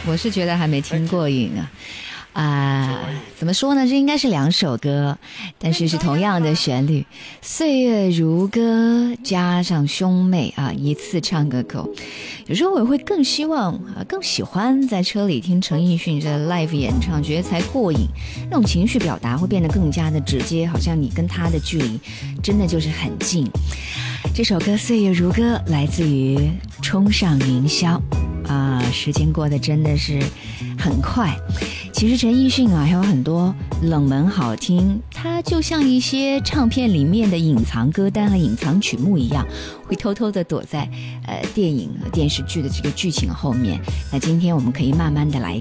我是觉得还没听过瘾怎么说呢？这应该是两首歌，但是是同样的旋律，岁月如歌加上兄妹一次唱个够。有时候我会更希望更喜欢在车里听陈奕迅这 live 演唱，觉得才过瘾，那种情绪表达会变得更加的直接，好像你跟他的距离真的就是很近。这首歌岁月如歌来自于冲上云霄时间过得真的是很快。其实陈奕迅还有很多冷门好听，它就像一些唱片里面的隐藏歌单和隐藏曲目一样，会偷偷的躲在电影和电视剧的这个剧情后面。那今天我们可以慢慢的来